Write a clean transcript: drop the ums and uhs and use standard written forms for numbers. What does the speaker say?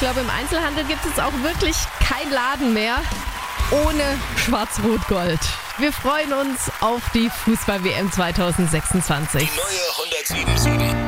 glaube, im Einzelhandel gibt es auch wirklich kein Laden mehr ohne Schwarz-Rot-Gold. Wir freuen uns auf die Fußball-WM 2026. Die neue 107.7